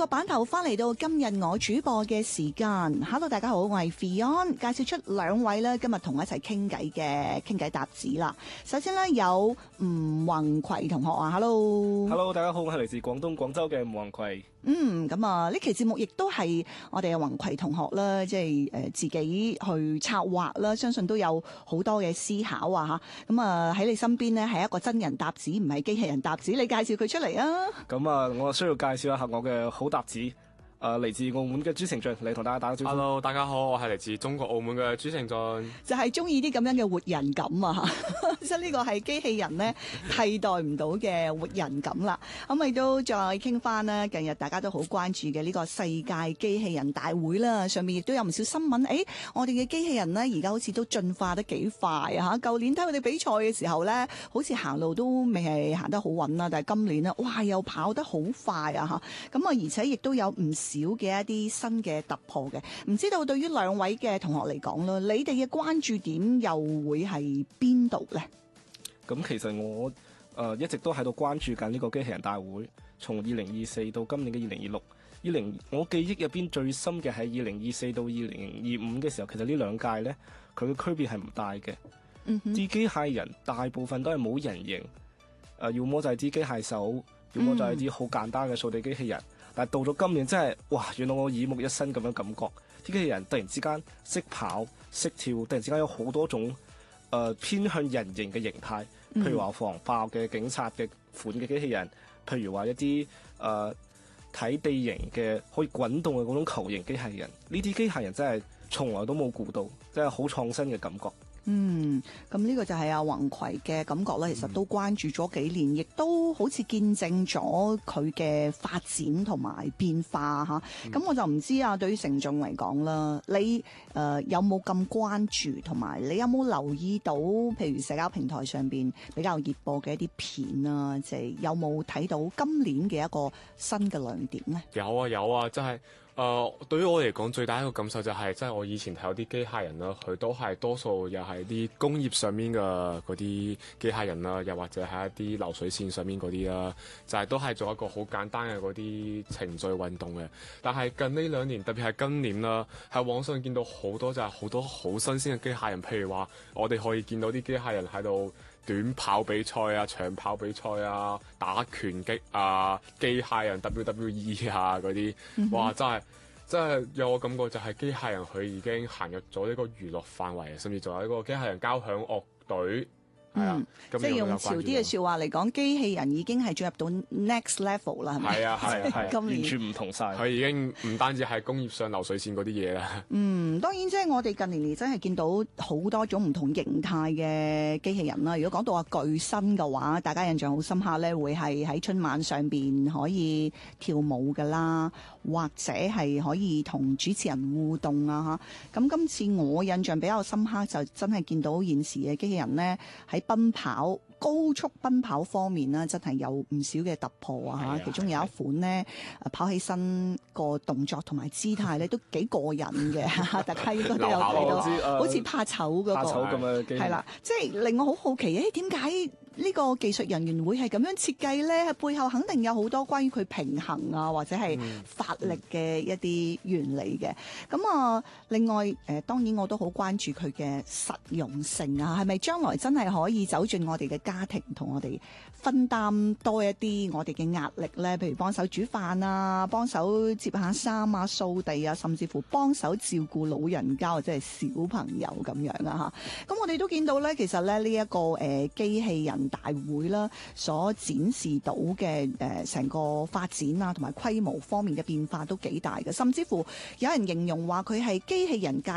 個版頭翻嚟到今日我主播嘅時間。Hello， 大家好，我係 Fion， 介紹出兩位咧，今日同我一齊傾偈嘅傾偈搭子啦。首先咧有吳宏葵同學啊 ，Hello， 大家好，我係嚟自廣東廣州嘅吳宏葵。 咁啊，呢期節目亦都係我哋嘅宏葵同學啦，即係自己去策劃啦，相信都有好多嘅思考啊嚇。咁啊喺你身邊呢，係一個真人搭子，唔係機器人搭子，你介紹佢出嚟啊！ 咁啊，我需要介紹一下我嘅好搭子。嚟自澳門嘅朱成俊嚟同大家打個招呼。 Hello， 大家好，我係嚟自中國澳門嘅朱成俊， 就係中意啲咁樣嘅活人感啊！即係呢個係機器人咧替代唔到嘅活人感啦。咁亦都再傾翻啦，近日大家都好關注嘅呢個世界機器人大會啦，上面亦都有唔少新聞。我哋嘅機器人呢，而家好似都進化得幾快啊！舊年睇佢哋比賽嘅時候咧，好似行路都未係行得好穩啦，但係今年呢，哇又跑得好快啊！咁啊，而且亦都有唔少嘅一啲新嘅突破嘅，唔知道對於兩位嘅同學嚟講啦，你哋嘅關注點又會係邊度呢？ 咁其實我一直都喺度關注緊呢個機器人大會，從2024到今年嘅2026。我記憶入邊最深嘅係2024到2025嘅時候，其實呢兩屆呢，佢嘅區別係唔大嘅。啲機械人大部分都係冇人形，要麼就係啲機械手，要麼就係啲好簡單嘅掃地機器人。但係到咗今年真係，哇！原來我耳目一新咁樣感覺，啲機器人突然之間識跑識跳，突然之間有好多種偏向人形嘅形態，譬如話防爆嘅警察嘅款嘅機器人，譬如話一啲睇地形嘅可以滾動嘅嗰種球形機械人，呢啲機械人真係從來都冇估到，真係好創新嘅感覺。 咁呢個就係阿宏葵嘅感覺啦。其實都關注咗幾年，亦都好似見證咗佢嘅發展同埋變化吓。咁我就唔知啊，對於成眾嚟講啦，你有冇咁關注，同埋你有冇留意到，譬如社交平台上邊比較熱播嘅一啲片啊，即係有冇睇到今年嘅一個新嘅亮點呢？ 有啊，真係。對於我嚟講，最大一個感受就係，即係我以前睇有啲機械人啦，佢都係多數又係啲工業上面嘅嗰啲機械人啦，又或者係一啲流水線上面嗰啲啦，就係都係做一個好簡單嘅嗰啲程序運動嘅。但係近呢兩年，特別係今年啦，喺網上見到好多就係好多好新鮮嘅機械人，譬如話我哋可以見到啲機械人喺度短跑比賽啊、長跑比賽啊、打拳擊啊、機械人 WWE 啊嗰啲，哇！真係有我感覺就係機械人佢已經行入咗呢個娛樂範圍，甚至仲有一個機械人交響樂隊。 即係用潮啲嘅説話嚟講，機器人已經係進入到 next level 啦，係咪？ 係啊， 完全唔同晒。 佢已經唔單止係工業上流水線嗰啲嘢啦。 當然即係我哋近年嚟真係見到好多種唔同形態嘅機器人啦。如果講到話巨身嘅話，大家印象好深刻咧，會係喺春晚上邊可以跳舞㗎啦，或者係可以同主持人互動啊嚇。咁今次我印象比較深刻就真係見到現時嘅機器人咧喺奔跑高速奔跑方面呢，真係有唔少嘅突破啊！其中有一款呢，跑起身個動作同埋姿態咧都幾過癮嘅，大家應該都有睇到，好似怕醜嗰個， 怕醜咁嘅機器人， 係啦，即係令我好好奇，點解呢個技術人員會係咁樣設計咧？背後肯定有好多關於佢平衡啊，或者係發力嘅一啲原理嘅。咁啊，另外當然我都好關注佢嘅實用性啊，係咪將來真係可以走進我哋嘅家庭，同我哋分擔多一啲我哋嘅壓力咧？譬如幫手煮飯啊，幫手摺下衫啊、掃地啊，甚至乎幫手照顧老人家或者係小朋友咁樣啊嚇。咁我哋都見到咧，其實咧呢一個機器人大會啦，所展示到嘅成個發展啊，同埋規模方面嘅變化都幾大嘅，甚至乎有人形容話佢係機器人界